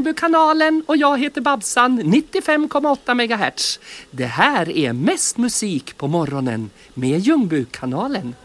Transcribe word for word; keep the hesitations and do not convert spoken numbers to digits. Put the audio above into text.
Ljungbykanalen och jag heter Babsan, nittiofem komma åtta megahertz. Det här är mest musik på morgonen med Ljungbykanalen.